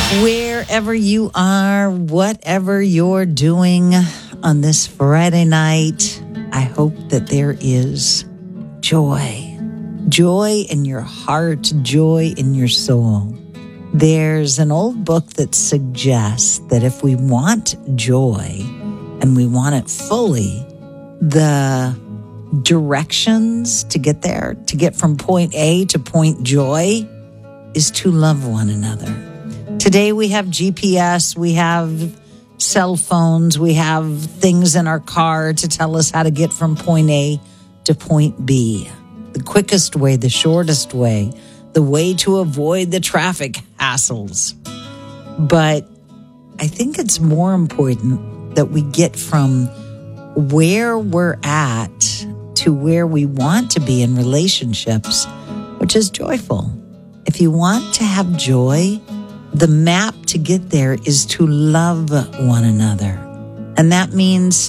Wherever you are, whatever you're doing on this Friday night, I hope that there is joy. Joy in your heart, joy in your soul. There's an old book that suggests that if we want joy and we want it fully, the directions to get there, to get from point A to point joy, is to love one another. Today we have GPS, we have cell phones, we have things in our car to tell us how to get from point A to point B. The quickest way, the shortest way, the way to avoid the traffic hassles. But I think it's more important that we get from where we're at to where we want to be in relationships, which is joyful. If you want to have joy, the map to get there is to love one another. And that means